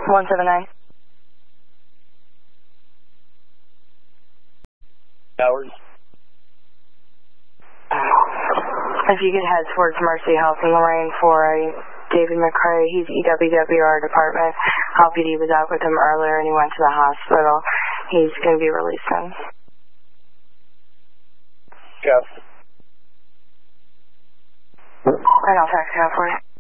179. Hours. If you could head towards Mercy Health in Lorraine for a David McCrae, he's EWWR department. LPD was out with him earlier and he went to the hospital. He's going to be released soon. Yeah. And I'll taxi out for you.